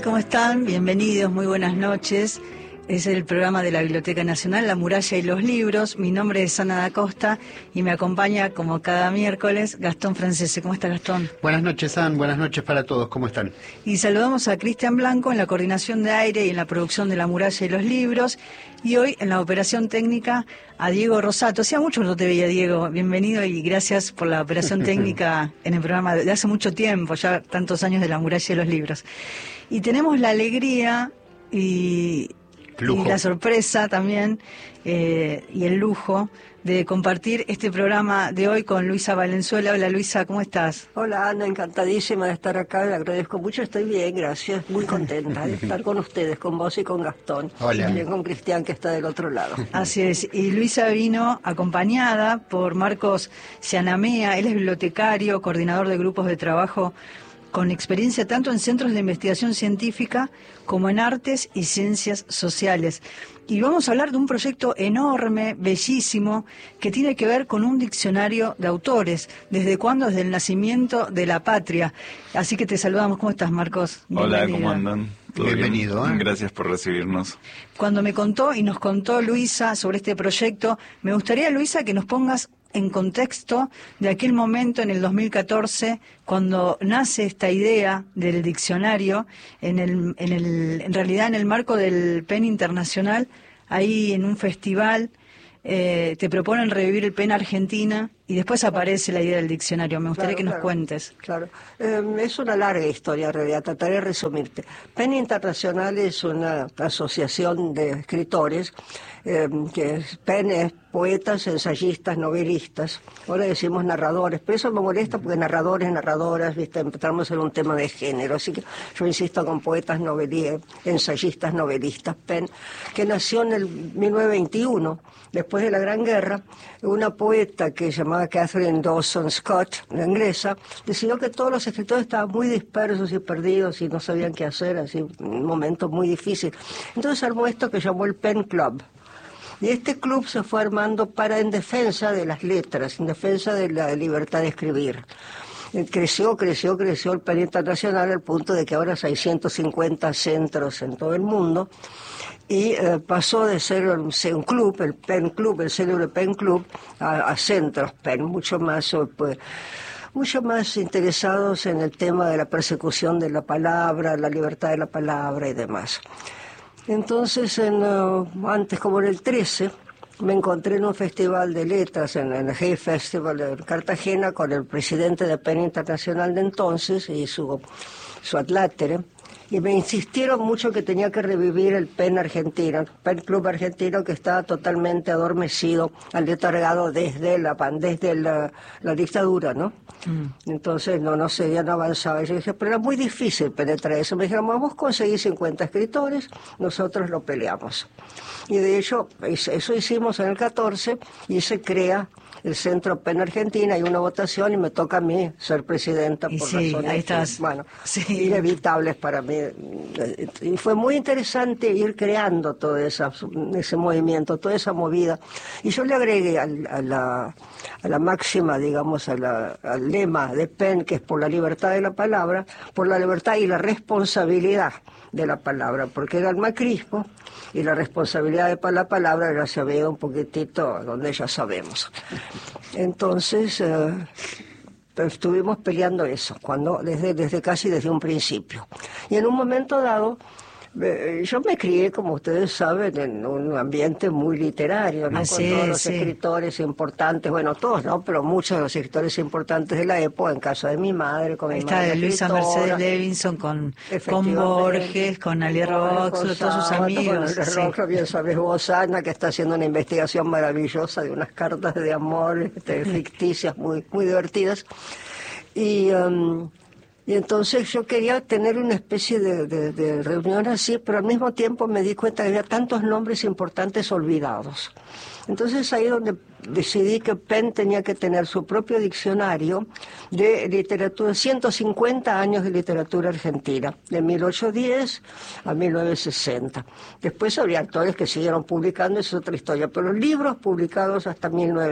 ¿Cómo están? Bienvenidos, muy buenas noches. Es el programa de la Biblioteca Nacional, La Muralla y los Libros. Mi nombre es Ana da Costa y me acompaña, como cada miércoles, Gastón Francese. ¿Cómo está, Gastón? Buenas noches, Ana. Buenas noches para todos. ¿Cómo están? Y saludamos a Cristian Blanco en la coordinación de aire y en la producción de La Muralla y los Libros. Y hoy, en la operación técnica, a Diego Rosato. Hacía mucho que no te veía, Diego. Bienvenido y gracias por la operación técnica en el programa de hace mucho tiempo, ya tantos años de La Muralla y los Libros. Y tenemos la alegría y la sorpresa también y el lujo de compartir este programa de hoy con Luisa Valenzuela. Hola, Luisa, ¿cómo estás? Hola, Ana, encantadísima de estar acá, le agradezco mucho, estoy bien, gracias, muy contenta de estar con ustedes, con vos y con Gastón. Hola. Y también con Cristian, que está del otro lado. Así es, y Luisa vino acompañada por Marcos Cianamea. Él es bibliotecario, coordinador de grupos de trabajo con experiencia tanto en centros de investigación científica como en artes y ciencias sociales. Y vamos a hablar de un proyecto enorme, bellísimo, que tiene que ver con un diccionario de autores. ¿Desde cuándo? Desde el nacimiento de la patria. Así que te saludamos. ¿Cómo estás, Marcos? Hola, ¿cómo andan? Bienvenido. Gracias por recibirnos. Cuando me contó y nos contó Luisa sobre este proyecto, me gustaría, Luisa, que nos pongas en contexto de aquel momento en el 2014 cuando nace esta idea del diccionario en realidad en el marco del PEN Internacional, ahí en un festival te proponen revivir el PEN Argentina y después aparece la idea del diccionario. Me gustaría que nos cuentes. Claro, es una larga historia en realidad, trataré de resumirte. PEN Internacional es una asociación de escritores, PEN es poetas, ensayistas, novelistas, ahora decimos narradores, pero eso me molesta porque narradores, narradoras, ¿viste? Empezamos en un tema de género, así que yo insisto con poetas, ensayistas, novelistas, PEN, que nació en el 1921, después de la Gran Guerra. Una poeta que se llamaba Catherine Dawson Scott, una inglesa, decidió que todos los escritores estaban muy dispersos y perdidos y no sabían qué hacer, así, un momento muy difícil. Entonces armó esto que llamó el PEN Club. Y este club se fue armando en defensa de las letras, en defensa de la libertad de escribir. Creció el PEN Internacional al punto de que ahora hay 150 centros en todo el mundo. Y pasó de ser un club, el PEN Club, el célebre PEN Club, a centros PEN, mucho más interesados en el tema de la persecución de la palabra, la libertad de la palabra y demás. Entonces, antes, como en el 13, me encontré en un festival de letras, en el Hay Festival en Cartagena, con el presidente de PEN Internacional de entonces y su adlátere. Y me insistieron mucho que tenía que revivir el PEN Argentina, el PEN Club Argentino, que estaba totalmente adormecido, aletargado desde la dictadura, ¿no? Entonces ya no avanzaba. Y yo dije, pero era muy difícil penetrar eso. Me dijeron, vamos a conseguir 50 escritores, nosotros lo peleamos. Y de hecho, eso hicimos en el 14 y se crea el Centro PEN Argentina, hay una votación y me toca a mí ser presidenta por razones inevitables para mí. Y fue muy interesante ir creando todo ese movimiento, toda esa movida. Y yo le agregué a la máxima, digamos, al lema de PEN, que es por la libertad de la palabra, por la libertad y la responsabilidad de la palabra, porque era el macrismo y la responsabilidad de la palabra ya se ve un poquitito donde ya sabemos. Entonces estuvimos peleando eso desde un principio. Y en un momento dado yo me crié, como ustedes saben, en un ambiente muy literario, ¿no? Con todos los escritores importantes, bueno, todos, ¿no? Pero muchos de los escritores importantes de la época, en casa de mi madre, con mi madre. Está de Luisa Mercedes Levinson, con Borges, con Ali Roxlo, todos sus amigos. Con Roxlo, bien sabes vos, Ana, que está haciendo una investigación maravillosa de unas cartas de amor ficticias muy, muy divertidas. Y entonces yo quería tener una especie de reunión así, pero al mismo tiempo me di cuenta que había tantos nombres importantes olvidados. Entonces ahí donde decidí que PEN tenía que tener su propio diccionario de literatura, 150 años de literatura argentina, de 1810 a 1960. Después habría autores que siguieron publicando, esa es otra historia, pero libros publicados hasta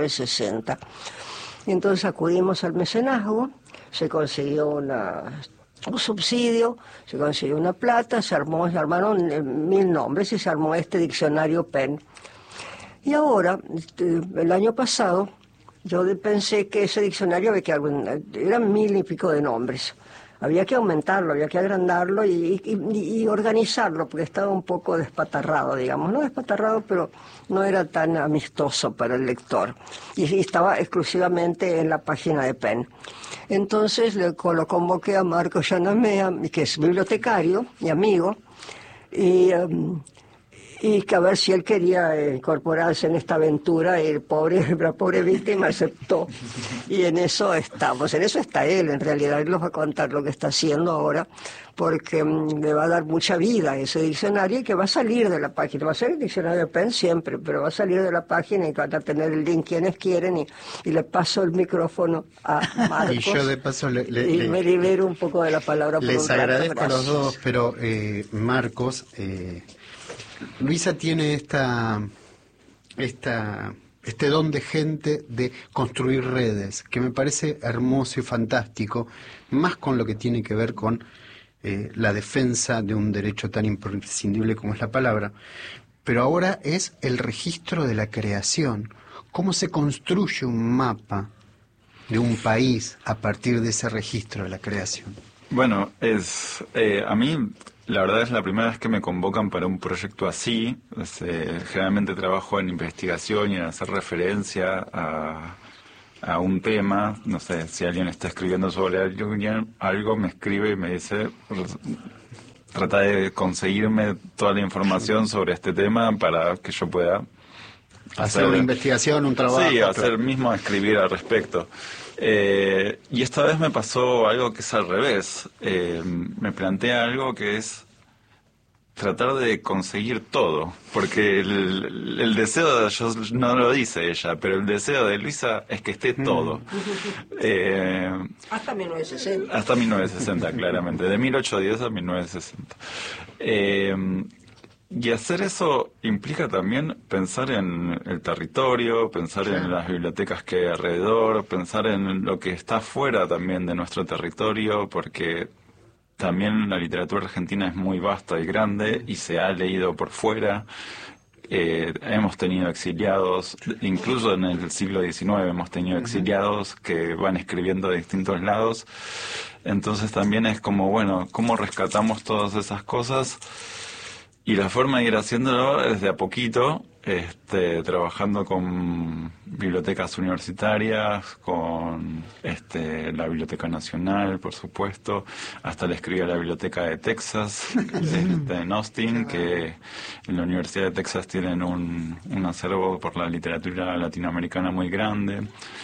1960. Y entonces acudimos al mecenazgo, se consiguió una un subsidio, se consiguió una plata, se armaron 1000 nombres y se armó este diccionario PEN. Y ahora, el año pasado, yo pensé que ese diccionario eran 1000 y pico de nombres. Había que aumentarlo, había que agrandarlo y organizarlo, porque estaba un poco despatarrado, digamos. No despatarrado, pero no era tan amistoso para el lector. Y estaba exclusivamente en la página de PEN. Entonces lo convoqué a Marco Yanamea, que es bibliotecario y amigo, y que a ver si él quería incorporarse en esta aventura, y la pobre víctima aceptó. Y en eso estamos, en eso está él, en realidad. Él nos va a contar lo que está haciendo ahora, porque le va a dar mucha vida a ese diccionario, y que va a salir de la página. Va a ser el diccionario de PEN siempre, pero va a salir de la página y van a tener el link quienes quieren, y le paso el micrófono a Marcos. Y yo de paso me libero un poco de la palabra. Les agradezco a los dos, pero Marcos... Luisa tiene este don de gente de construir redes, que me parece hermoso y fantástico, más con lo que tiene que ver con la defensa de un derecho tan imprescindible como es la palabra. Pero ahora es el registro de la creación. ¿Cómo se construye un mapa de un país a partir de ese registro de la creación? Bueno, a mí... La verdad es la primera vez que me convocan para un proyecto así. Generalmente trabajo en investigación y en hacer referencia a un tema. No sé, si alguien está escribiendo sobre algo me escribe y me dice, trata de conseguirme toda la información sobre este tema para que yo pueda hacer una investigación, un trabajo. Sí, escribir al respecto. Y esta vez me pasó algo que es al revés. Me plantea algo que es tratar de conseguir todo, porque el deseo, no lo dice ella, pero el deseo de Luisa es que esté todo. Hasta 1960. Hasta 1960, claramente, de 1810 a 1960. Y hacer eso implica también pensar en el territorio, pensar en las bibliotecas que hay alrededor, pensar en lo que está fuera también de nuestro territorio, porque también la literatura argentina es muy vasta y grande y se ha leído por fuera. Hemos tenido exiliados, incluso en el siglo XIX hemos tenido exiliados que van escribiendo de distintos lados. Entonces también es como, bueno, ¿cómo rescatamos todas esas cosas? Y la forma de ir haciéndolo es de a poquito, trabajando con bibliotecas universitarias, con la Biblioteca Nacional, por supuesto. Hasta le escribí a la Biblioteca de Texas, en Austin, que en la Universidad de Texas tienen un acervo por la literatura latinoamericana muy grande.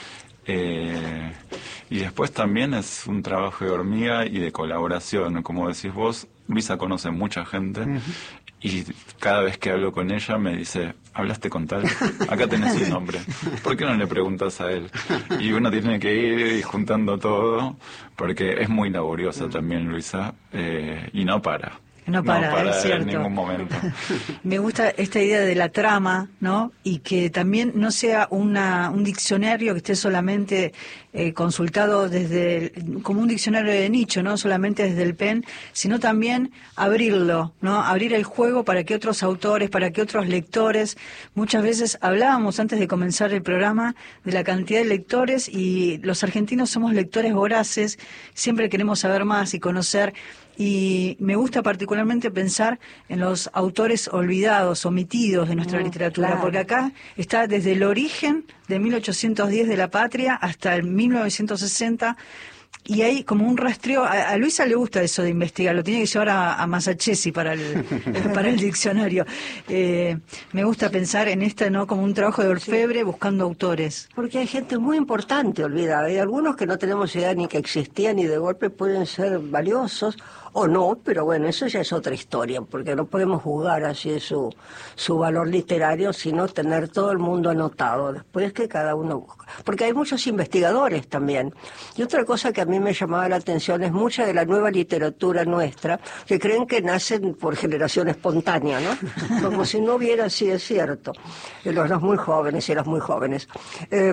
Y después también es un trabajo de hormiga y de colaboración. Como decís vos, Luisa conoce mucha gente. Y cada vez que hablo con ella me dice, ¿hablaste con tal? Acá tenés su nombre. ¿Por qué no le preguntas a él? Y uno tiene que ir juntando todo, porque es muy laboriosa también Luisa, y no para. No para, es cierto. En ningún momento. Me gusta esta idea de la trama, ¿no? Y que también no sea un diccionario que esté solamente consultado como un diccionario de nicho, no solamente desde el PEN, sino también abrirlo, ¿no? Abrir el juego para que otros autores, para que otros lectores. Muchas veces hablábamos antes de comenzar el programa de la cantidad de lectores, y los argentinos somos lectores voraces, siempre queremos saber más y conocer. Y me gusta particularmente pensar en los autores olvidados, omitidos de nuestra literatura, claro. Porque acá está desde el origen de 1810 de la patria hasta el 1960, y hay como un rastreo. A Luisa le gusta eso de investigar, lo tiene que llevar a Massachusetts para el diccionario. Me gusta pensar en ¿no? Como un trabajo de orfebre buscando autores. Porque hay gente muy importante olvidada, hay algunos que no tenemos idea ni que existían y de golpe pueden ser valiosos o no, pero bueno, eso ya es otra historia, porque no podemos juzgar así su valor literario, sino tener todo el mundo anotado, después que cada uno busca. Porque hay muchos investigadores también. Y otra cosa que a mí me llamaba la atención es mucha de la nueva literatura nuestra, que creen que nacen por generación espontánea, ¿no? Como si no hubiera, sí es cierto, los muy jóvenes y las muy jóvenes.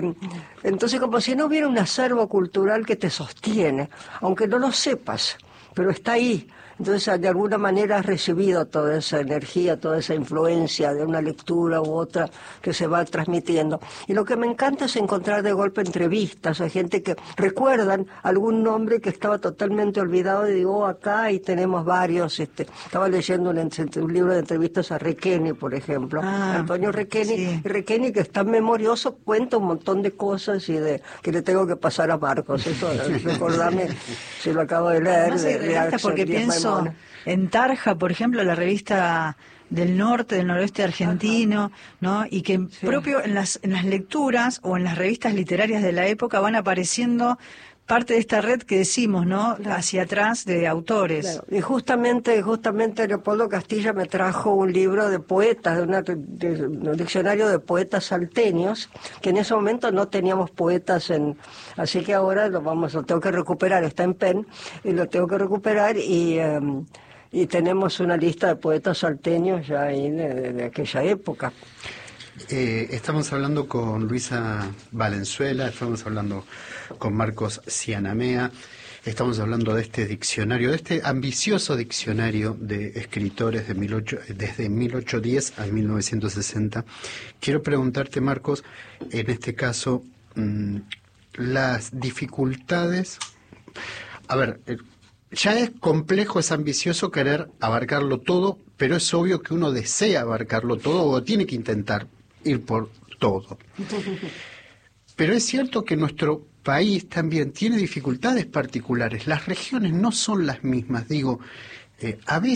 Entonces, como si no hubiera un acervo cultural que te sostiene, aunque no lo sepas. pero está ahí. Entonces, de alguna manera has recibido toda esa energía, toda esa influencia de una lectura u otra que se va transmitiendo. Y lo que me encanta es encontrar de golpe entrevistas a gente que recuerdan algún nombre que estaba totalmente olvidado, y digo, acá y tenemos varios. Estaba leyendo un libro de entrevistas a Requeni, por ejemplo, Antonio Requeni, sí. y Requeni, que es tan memorioso, cuenta un montón de cosas y que le tengo que pasar a Marcos. Eso, recordame, si lo acabo de leer. Además, hay revistas porque pienso en Tarja, por ejemplo, la revista del norte, del noroeste argentino, ¿no? Y que propio en las lecturas o en las revistas literarias de la época van apareciendo parte de esta red que decimos, ¿no? Hacia atrás de autores. Claro. Y justamente Leopoldo Castilla me trajo un libro de poetas, de un diccionario de poetas salteños, que en ese momento no teníamos poetas así que ahora lo tengo que recuperar, está en PEN, y lo tengo que recuperar y tenemos una lista de poetas salteños ya ahí de aquella época. Estamos hablando con Luisa Valenzuela, estamos hablando con Marcos Cianamea, estamos hablando de este diccionario, de este ambicioso diccionario de escritores desde 1810 a 1960. Quiero preguntarte, Marcos, en este caso, las dificultades. A ver, ya es complejo, es ambicioso querer abarcarlo todo, pero es obvio que uno desea abarcarlo todo o tiene que intentar ir por todo. Pero es cierto que nuestro país también tiene dificultades particulares. Las regiones no son las mismas. Digo, a veces